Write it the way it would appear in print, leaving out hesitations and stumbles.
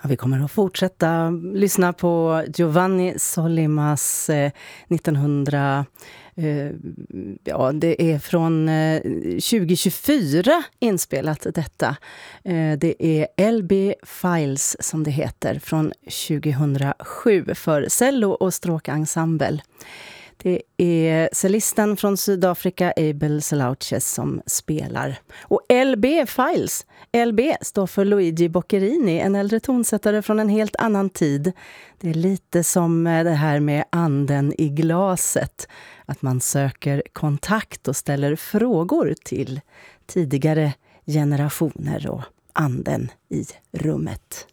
Ja, vi kommer att fortsätta lyssna på Giovanni Solimas 1900... det är från 2024 inspelat detta. Det är LB Files som det heter från 2007 för cello och stråkensemble. Det är cellisten från Sydafrika, Abel Slouches, som spelar. Och LB Files, LB står för Luigi Boccherini, en äldre tonsättare från en helt annan tid. Det är lite som det här med anden i glaset. Att man söker kontakt och ställer frågor till tidigare generationer och anden i rummet.